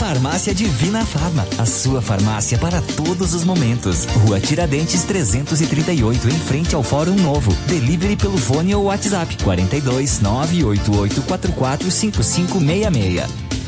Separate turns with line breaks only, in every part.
Farmácia Divina Farma, a sua farmácia para todos os momentos. Rua Tiradentes 338, em frente ao Fórum Novo. Delivery pelo fone ou WhatsApp 42 98844 5566.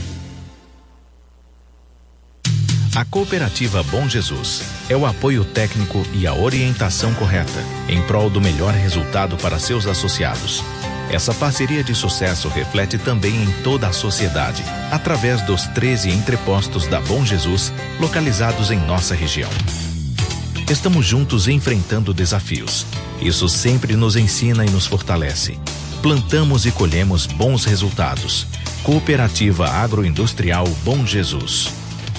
A Cooperativa Bom Jesus é o apoio técnico e a orientação correta em prol do melhor resultado para seus associados. Essa parceria de sucesso reflete também em toda a sociedade, através dos 13 entrepostos da Bom Jesus, localizados em nossa região. Estamos juntos enfrentando desafios. Isso sempre nos ensina e nos fortalece. Plantamos e colhemos bons resultados. Cooperativa Agroindustrial Bom Jesus.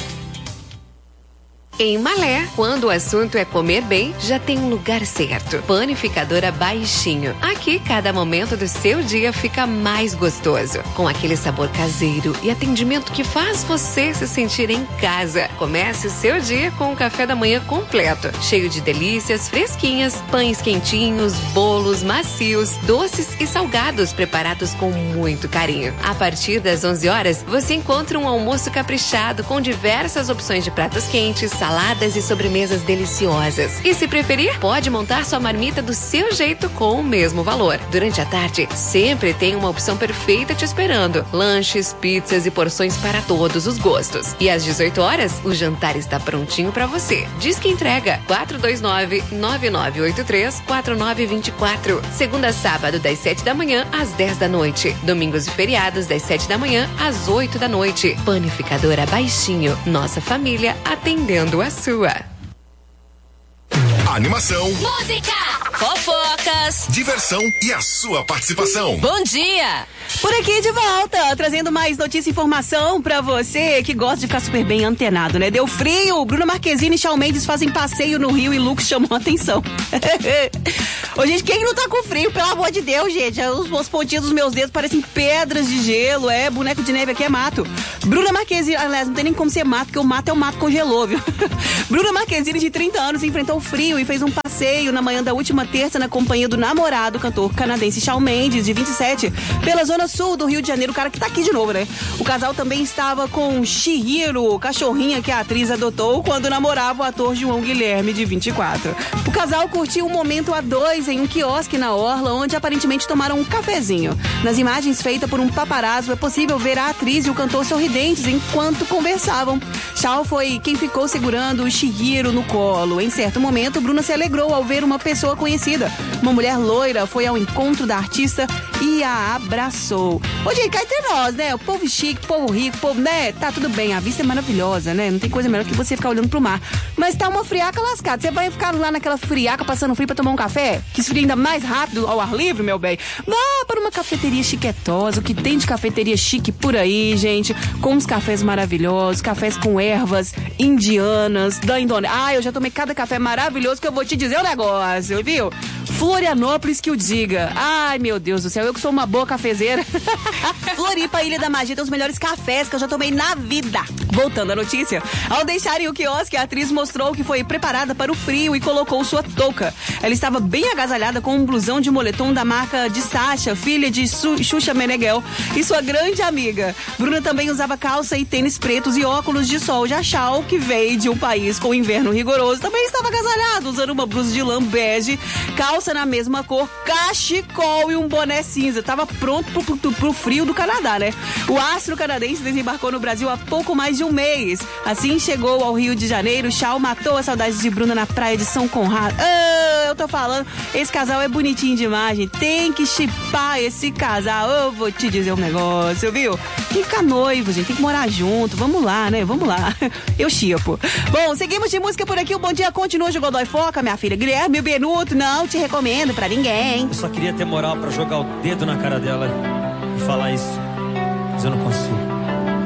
Em Malé, quando o assunto é comer bem, já tem um lugar certo. Panificadora Baixinho. Aqui, cada momento do seu dia fica mais gostoso. Com aquele sabor caseiro e atendimento que faz você se sentir em casa. Comece o seu dia com um café da manhã completo. Cheio de delícias fresquinhas, pães quentinhos, bolos macios, doces e salgados preparados com muito carinho. A partir das 11 horas, você encontra um almoço caprichado com diversas opções de pratos quentes, saladas e sobremesas deliciosas. E se preferir, pode montar sua marmita do seu jeito com o mesmo valor. Durante a tarde, sempre tem uma opção perfeita te esperando. Lanches, pizzas e porções para todos os gostos. E às 18 horas, o jantar está prontinho para você. Diz que entrega 429-9983-4924. Segunda a sábado, das 7 da manhã às 10 da noite. Domingos e feriados, das 7 da manhã às 8 da noite. Panificadora Baixinho. Nossa família atendendo a sua.
Animação,
música, fofocas,
diversão e a sua participação.
Bom dia!
Por aqui de volta, trazendo mais notícia e informação pra você que gosta de ficar super bem antenado, né? Deu frio, Bruna Marquezine e Shawn Mendes fazem passeio no Rio e Lux chamou a atenção. Ô, gente, quem não tá com frio, pelo amor de Deus, gente? Os pontinhos dos meus dedos parecem pedras de gelo, boneco de neve aqui é mato. Bruna Marquezine, aliás, não tem nem como ser mato, porque o mato é o mato congelou, viu? Bruna Marquezine, de 30 anos, enfrentou o frio e fez um passeio na manhã da última terça na companhia do namorado, cantor canadense Shawn Mendes, de 27, pela zona sul do Rio de Janeiro, o cara que tá aqui de novo, né? O casal também estava com Chihiro, cachorrinha que a atriz adotou quando namorava o ator João Guilherme, de 24. O casal curtiu um momento a dois em um quiosque na orla, onde aparentemente tomaram um cafezinho. Nas imagens feitas por um paparazzo, é possível ver a atriz e o cantor sorridentes enquanto conversavam. Shawn foi quem ficou segurando o Chihiro no colo. Em certo momento, Bruna se alegrou ao ver uma pessoa conhecida. Uma mulher loira foi ao encontro da artista e a abraçou. Ô, gente, cá entre nós, né? O povo chique, povo rico, povo, né? Tá tudo bem, a vista é maravilhosa, né? Não tem coisa melhor que você ficar olhando pro mar. Mas tá uma friaca lascada. Você vai ficar lá naquela friaca passando frio pra tomar um café? Que esfria ainda mais rápido ao ar livre, meu bem. Vá para uma cafeteria chiquetosa, o que tem de cafeteria chique por aí, gente. Com uns cafés maravilhosos, cafés com ervas indianas, da Indonésia. Ah, eu já tomei cada café maravilhoso que eu vou te dizer o negócio, viu? Florianópolis que o diga. Ai, meu Deus do céu, eu que sou uma boa cafezeira. Floripa, Ilha da Magia, tem os melhores cafés que eu já tomei na vida. Voltando à notícia, ao deixarem o quiosque, a atriz mostrou que foi preparada para o frio e colocou sua touca. Ela estava bem agasalhada com um blusão de moletom da marca de Sasha, filha de Xuxa Meneghel e sua grande amiga. Bruna também usava calça e tênis pretos e óculos de sol. Já Shawn, que veio de um país com inverno rigoroso, também estava agasalhado, usando uma blusa de lã bege, calça na mesma cor, cachecol e um boné cinza. Tava pronto pro frio do Canadá, né? O astro canadense desembarcou no Brasil há pouco mais de um mês. Assim chegou ao Rio de Janeiro, Shawn matou a saudade de Bruna na praia de São Conrado. Eu tô falando, esse casal é bonitinho demais, gente. Tem que chipar esse casal. Eu vou te dizer um negócio, viu? Tem que ficar noivo, gente. Tem que morar junto. Vamos lá, né? Vamos lá. Eu chipo. Bom, seguimos de música por aqui. O Bom Dia continua de Godoy Foca, minha filha. Guilherme Benuto, não te recomendo pra ninguém.
Eu só queria ter moral pra jogar o dedo na cara dela e falar isso, mas eu não consigo.